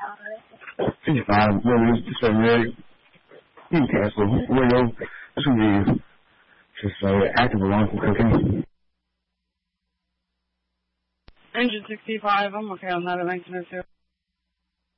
55, Williams, display Newcastle, Willow, this will be just active alarm for cooking. Engine 65, I'm okay on that, I think,